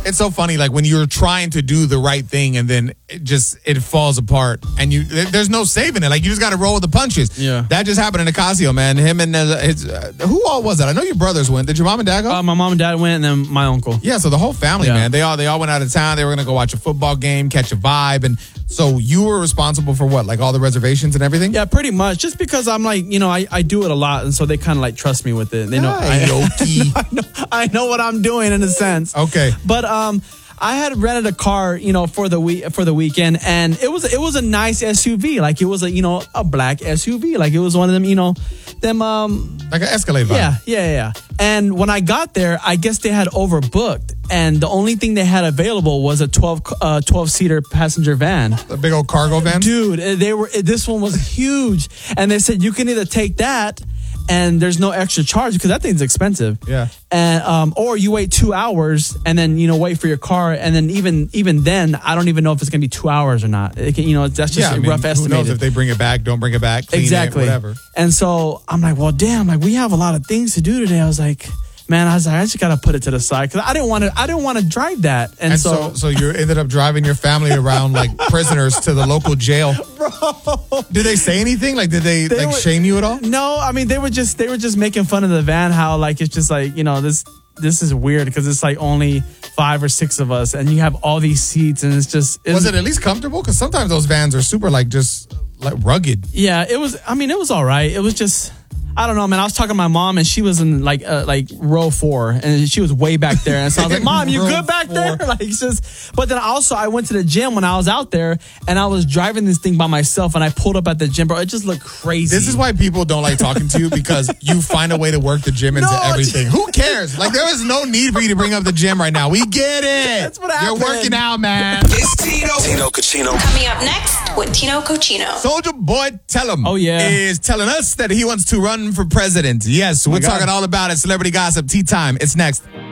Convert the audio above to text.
It's so funny, like when you're trying to do the right thing and then it falls apart, and there's no saving it. Like you just got to roll with the punches. Yeah, that just happened in Ocasio, man. Him and who all was that? I know your brothers went. Did your mom and dad go? My mom and dad went, and then my uncle. Yeah, so the whole family, man. They all went out of town. They were gonna go watch a football game, catch a vibe, and so you were responsible for what, like all the reservations and everything? Yeah, pretty much. Just because I'm like, I do it a lot, and so they kind of like trust me with it. They know I know what I'm doing in a sense. Okay, but I had rented a car, for the weekend, and it was a nice SUV. Like it was a black SUV. Like it was one of them, like an Escalade vibe. Yeah. And when I got there, I guess they had overbooked, and the only thing they had available was a 12-seater passenger van. A big old cargo van? Dude, this one was huge, and they said you can either take that and there's no extra charge because that thing's expensive. Yeah. And or you wait 2 hours and then wait for your car, and then even then I don't even know if it's gonna be 2 hours or not. That's just a rough estimate. Who knows if they bring it back, don't bring it back, clean exactly, it, whatever. And so I'm like, well, damn, like we have a lot of things to do today. I was like, I just gotta put it to the side because I didn't want to drive that. And so you ended up driving your family around like prisoners to the local jail. Bro, did they say anything? Like, did they shame you at all? No, I mean they were just making fun of the van. How like it's just like this is weird because it's like only 5 or 6 of us, and you have all these seats, and was it at least comfortable? Because sometimes those vans are super like just like rugged. Yeah, it was. I mean, it was all right. It was just. I don't know, man. I was talking to my mom, and she was in like row 4, and she was way back there. And so I was like, "Mom, you good back there?" Like it's just. But then also, I went to the gym when I was out there, and I was driving this thing by myself, and I pulled up at the gym, bro. It just looked crazy. This is why people don't like talking to you, because you find a way to work the gym into everything. Who cares? Like there is no need for you to bring up the gym right now. We get it. That's what happened. You're working out, man. It's Tino Cochino. Coming up next with Tino Cochino. Soulja Boy Tellum is telling us that he wants to run for president. Yes, we're talking all about it. Celebrity gossip, tea time. It's next.